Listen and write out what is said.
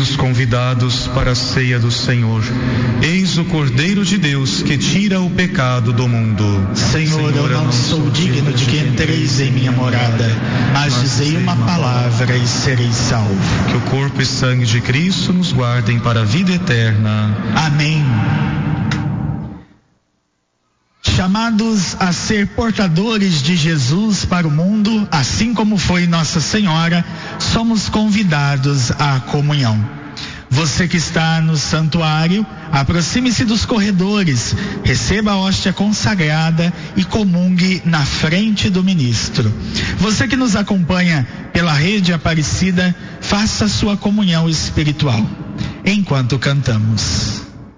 os convidados para a ceia do Senhor. Eis o Cordeiro de Deus que tira o pecado do mundo. Senhor, eu não sou digno de que entreis em minha morada, mas dizei uma palavra e serei salvo. Que o corpo e sangue de Cristo nos guardem para a vida eterna. Amém. Chamados a ser portadores de Jesus para o mundo, assim como foi Nossa Senhora, somos convidados à comunhão. Você que está no santuário, aproxime-se dos corredores, receba a hóstia consagrada e comungue na frente do ministro. Você que nos acompanha pela rede Aparecida, faça sua comunhão espiritual enquanto cantamos.